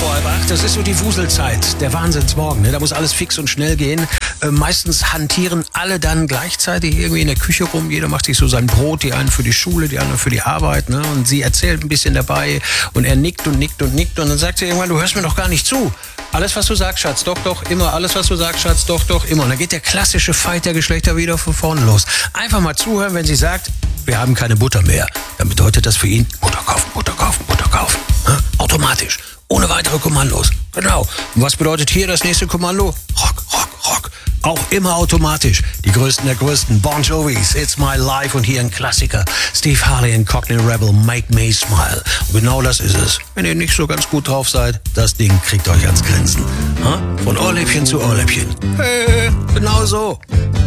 vor 7:30, das ist so die Wuselzeit, der Wahnsinnsmorgen. Ne? Da muss alles fix und schnell gehen. Meistens hantieren alle dann gleichzeitig irgendwie in der Küche rum. Jeder macht sich so sein Brot, die einen für die Schule, die anderen für die Arbeit. Ne? Und sie erzählt ein bisschen dabei und er nickt und nickt und nickt. Und dann sagt sie irgendwann, du hörst mir doch gar nicht zu. Alles, was du sagst, Schatz, doch, doch, immer. Alles, was du sagst, Schatz, doch, doch, immer. Und dann geht der klassische Fight der Geschlechter wieder von vorne los. Einfach mal zuhören, wenn sie sagt, wir haben keine Butter mehr. Dann bedeutet das für ihn, Butter kaufen, Butter kaufen, Butter kaufen. Ha? Automatisch. Ohne weitere Kommandos. Genau. Und was bedeutet hier das nächste Kommando? Rock, Rock, Rock. Auch immer automatisch. Die Größten der Größten. Bon Jovis, It's My Life und hier ein Klassiker. Steve Harley und Cockney Rebel, Make Me Smile. Und genau das ist es. Wenn ihr nicht so ganz gut drauf seid, das Ding kriegt euch ans Grinsen. Ha? Von Ohrläppchen zu Ohrläppchen. Hey, genau so.